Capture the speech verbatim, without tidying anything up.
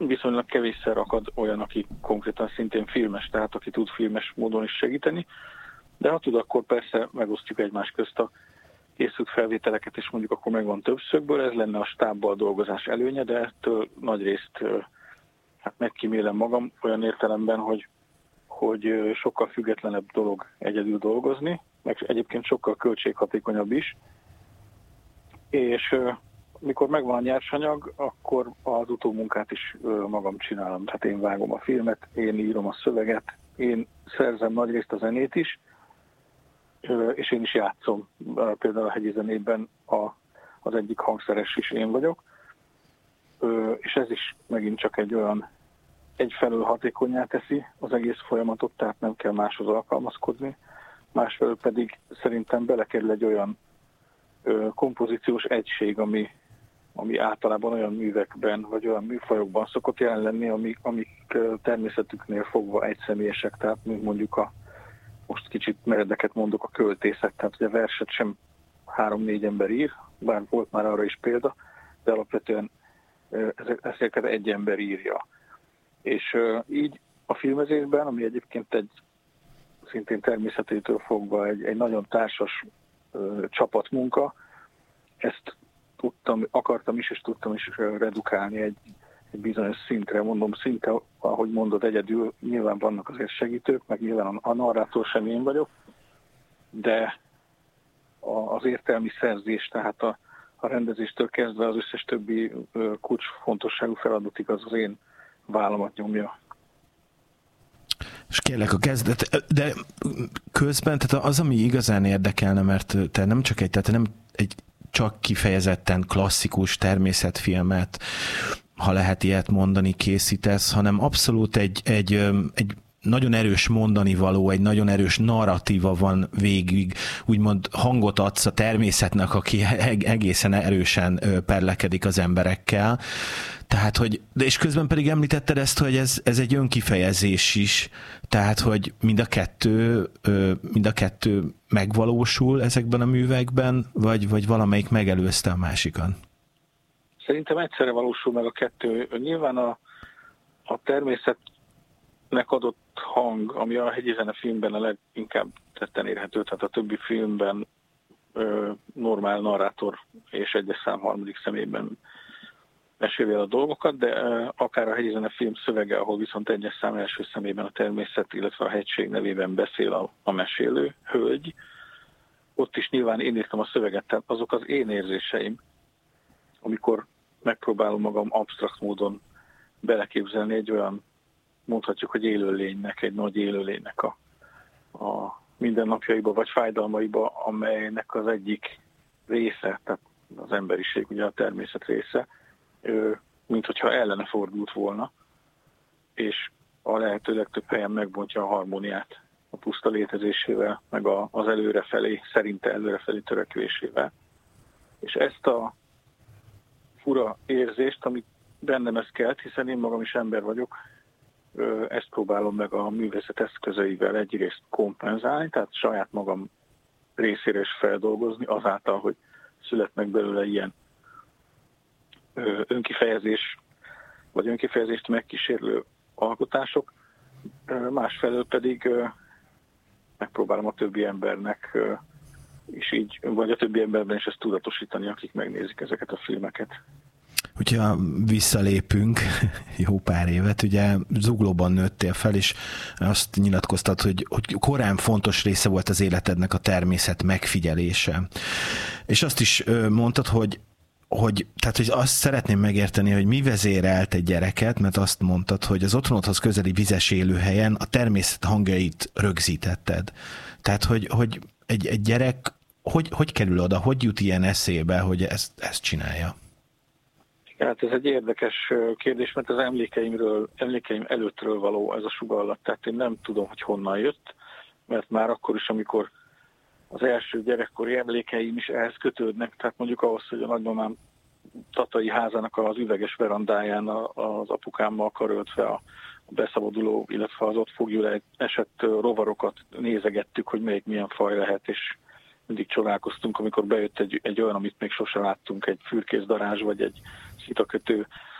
viszonylag kevésszer akad olyan, aki konkrétan szintén filmes, tehát aki tud filmes módon is segíteni, de ha tud, akkor persze megosztjuk egymás közt a készült felvételeket, és mondjuk akkor megvan többszögből, ez lenne a stábbal dolgozás előnye, de ettől nagyrészt hát megkímélem magam olyan értelemben, hogy, hogy sokkal függetlenebb dolog egyedül dolgozni, meg egyébként sokkal költséghatékonyabb is, és mikor megvan a nyersanyag, akkor az utómunkát is magam csinálom. Tehát én vágom a filmet, én írom a szöveget, én szerzem nagyrészt a zenét is, és én is játszom. Például a Hegyi Zenében a, az egyik hangszeres is én vagyok, és ez is megint csak egy olyan egyfelől hatékonnyá teszi az egész folyamatot, tehát nem kell máshoz alkalmazkodni, másfelől pedig szerintem belekerül egy olyan kompozíciós egység, ami, ami általában olyan művekben, vagy olyan műfajokban szokott jelen lenni, amik, amik természetüknél fogva egyszemélyesek, tehát mint mondjuk a, most kicsit meredeket mondok, a költészet, tehát ugye verset sem három-négy ember ír, bár volt már arra is példa, de alapvetően ezeket egy ember írja. És így a filmezésben, ami egyébként egy szintén természetétől fogva egy, egy nagyon társas ö, csapatmunka, ezt tudtam, akartam is, és tudtam is redukálni egy, egy bizonyos szintre. Mondom, szinte, ahogy mondod, egyedül nyilván vannak azért segítők, meg nyilván a, a narrátor sem én vagyok, de a, az értelmi szerzés, tehát a, a rendezéstől kezdve az összes többi ö, kulcsfontosságú feladatig az az én vállamat nyomja. És kérlek a kezdet, de közben tehát az, ami igazán érdekelne, mert te nem csak egy, tehát nem egy csak kifejezetten klasszikus természetfilmet, ha lehet ilyet mondani, készítesz, hanem abszolút egy, egy, egy nagyon erős mondani való, egy nagyon erős narratíva van végig, úgymond hangot adsz a természetnek, aki egészen erősen perlekedik az emberekkel. Tehát, hogy, de és közben pedig említetted ezt, hogy ez, ez egy önkifejezés is, tehát, hogy mind a kettő, mind a kettő megvalósul ezekben a művekben, vagy, vagy valamelyik megelőzte a másikan? Szerintem egyszerre valósul meg a kettő. Nyilván a, a természetnek adott hang, ami a Hegyi Zene filmben a leginkább tetten érhető, tehát a többi filmben ö, normál narrátor és egyes szám harmadik személyben meséli el a dolgokat, de uh, akár a Hegyi Zene film szövege, ahol viszont egyes szám első szemében a természet, illetve a hegység nevében beszél a, a mesélő hölgy, ott is nyilván én írtam a szöveget, tehát azok az én érzéseim, amikor megpróbálom magam absztrakt módon beleképzelni egy olyan, mondhatjuk, hogy élőlénynek, egy nagy élőlénynek a, a mindennapjaiba vagy fájdalmaiba, amelynek az egyik része, tehát az emberiség, ugye a természet része, mint hogyha ellene fordult volna, és a lehető legtöbb helyen megbontja a harmóniát a puszta létezésével, meg a, az előrefelé, szerinte előrefelé törekvésével. És ezt a fura érzést, amit bennem ez kelt, hiszen én magam is ember vagyok, ezt próbálom meg a művészet eszközeivel egyrészt kompenzálni, tehát saját magam részére is feldolgozni, azáltal, hogy születnek belőle ilyen önkifejezés, vagy önkifejezést megkísérlő alkotások, másfelől pedig megpróbálom a többi embernek is így, vagy a többi emberben is ezt tudatosítani, akik megnézik ezeket a filmeket. Hogyha visszalépünk jó pár évet, ugye Zuglóban nőttél fel, és azt nyilatkoztad, hogy, hogy korán fontos része volt az életednek a természet megfigyelése. És azt is mondtad, hogy hogy, tehát, hogy azt szeretném megérteni, hogy mi vezérelt egy gyereket, mert azt mondtad, hogy az otthonodhoz közeli vizes élőhelyen a természet hangjait rögzítetted. Tehát, hogy, hogy egy, egy gyerek hogy, hogy kerül oda, hogy jut ilyen eszébe, hogy ezt, ezt csinálja? Hát ez egy érdekes kérdés, mert az emlékeimről, emlékeim előttről való ez a sugallat. Tehát én nem tudom, hogy honnan jött, mert már akkor is, amikor az első gyerekkori emlékeim is ehhez kötődnek, tehát mondjuk ahhoz, hogy a nagymamám tatai házának az üveges verandáján az apukámmal karöltve a beszabaduló, illetve az ott fogjul esett rovarokat nézegettük, hogy melyik milyen faj lehet, és mindig csodálkoztunk, amikor bejött egy, egy olyan, amit még sosem láttunk, egy fürkészdarázs vagy egy szitakötő